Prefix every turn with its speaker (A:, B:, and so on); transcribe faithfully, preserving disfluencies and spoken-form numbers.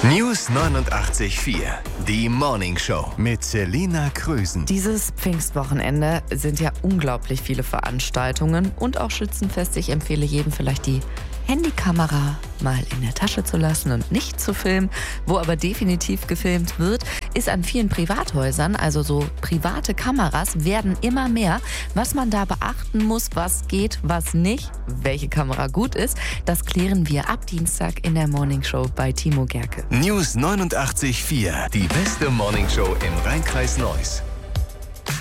A: News neunundachtzig Komma vier. Die Morning Show mit Selina Krösen.
B: Dieses Pfingstwochenende sind ja unglaublich viele Veranstaltungen und auch Schützenfest. Ich empfehle jedem vielleicht die Handykamera mal in der Tasche zu lassen und nicht zu filmen. Wo aber definitiv gefilmt wird, ist an vielen Privathäusern. Also so private Kameras werden immer mehr. Was man da beachten muss, was geht, was nicht, welche Kamera gut ist, das klären wir ab Dienstag in der Morning Show bei Timo Gerke.
A: News neunundachtzig Komma vier. Die beste Morning Show im Rhein-Kreis Neuss.